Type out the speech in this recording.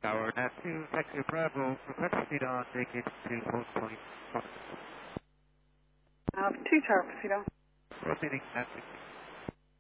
Tower nav 2, taxi Bravo, request proceed on, vacate to post point. 2 Tower, proceed on. Rotating nav 6.